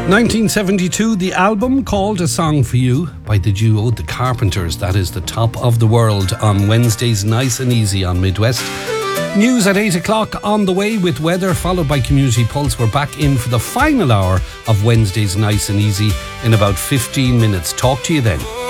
1972, the album called A Song for You by the duo The Carpenters. That is the top of the world on Wednesdays, nice and easy on Midwest. News at 8 o'clock on the way with weather, followed by Community Pulse. We're back in for the final hour of Wednesdays, nice and easy in about 15 minutes. Talk to you then.